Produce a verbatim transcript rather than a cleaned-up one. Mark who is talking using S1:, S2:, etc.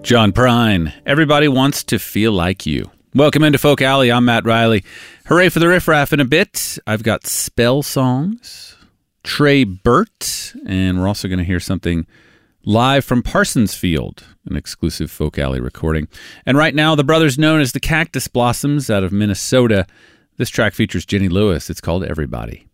S1: John Prine, Everybody Wants to Feel Like You. Welcome into Folk Alley. I'm Matt Riley. Hooray for the riffraff in a bit. I've got Spell Songs, Trey Burt, and we're also going to hear something live from Parsonsfield, an exclusive Folk Alley recording. And right now, the brothers known as the Cactus Blossoms out of Minnesota. This track features Jenny Lewis. It's called Everybody.